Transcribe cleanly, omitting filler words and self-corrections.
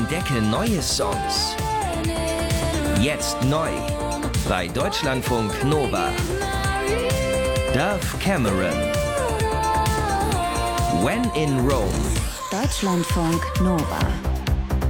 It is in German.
Entdecke neue Songs. Jetzt neu bei Deutschlandfunk Nova. Dove Cameron. When in Rome. Deutschlandfunk Nova.